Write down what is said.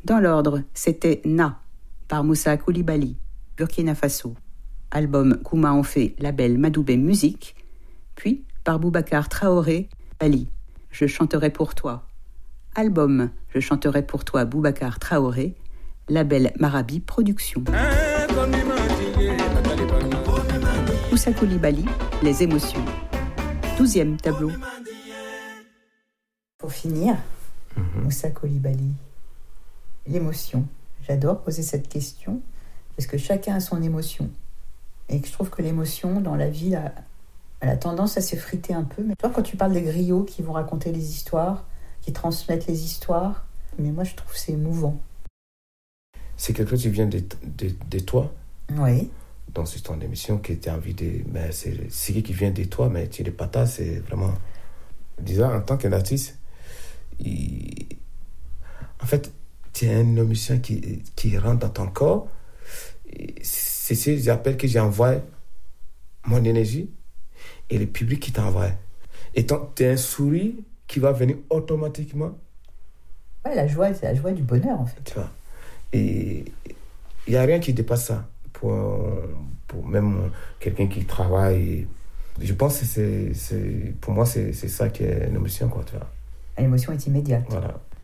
Dans l'ordre, c'était Na, par Moussa Koulibaly, Burkina Faso. Album Kouma en fait label Madoubé Musique. Puis, par Boubacar Traoré, Bali, Je chanterai pour toi. Album Je chanterai pour toi, Boubacar Traoré, label Marabi Productions. Moussa Koulibaly, Les émotions. 12e tableau. Pour finir, Moussa Koulibaly, l'émotion. J'adore poser cette question parce que chacun a son émotion. Et que je trouve que l'émotion dans la vie elle a tendance à s'effriter un peu. Mais toi, quand tu parles des griots qui vont raconter les histoires, qui transmettent les histoires, mais moi je trouve que c'est émouvant. C'est quelque chose qui vient de toi. Oui. Dans ce temps d'émission qui était envie de... Mais c'est ce qui vient de toi, mais tu les patates, c'est vraiment... Disons, en tant qu'artiste, en fait, tu as une émotion qui rentre dans ton corps. C'est ce que j'appelle que j'envoie mon énergie et le public qui t'envoie. Et tu as un sourire qui va venir automatiquement. Ouais, la joie, c'est la joie du bonheur, en fait. Tu vois. Et il n'y a rien qui dépasse ça. Pour même quelqu'un qui travaille. Je pense que pour moi, c'est ça qui est une émotion, quoi, tu vois. L'émotion est immédiate. Voilà.